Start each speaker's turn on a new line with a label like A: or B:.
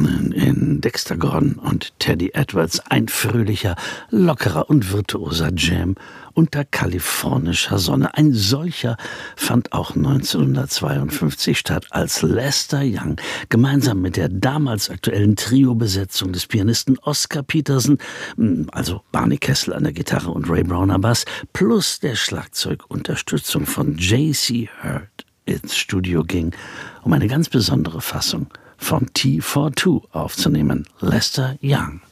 A: Morning in Dexter Gordon und Teddy Edwards. Ein fröhlicher, lockerer und virtuoser Jam unter kalifornischer Sonne. Ein solcher fand auch 1952 statt, als Lester Young gemeinsam mit der damals aktuellen Trio-Besetzung des Pianisten Oscar Peterson, also Barney Kessel an der Gitarre und Ray Brown am Bass, plus der Schlagzeugunterstützung von J.C. Hurd ins Studio ging, um eine ganz besondere Fassung von T42 aufzunehmen. Lester Young.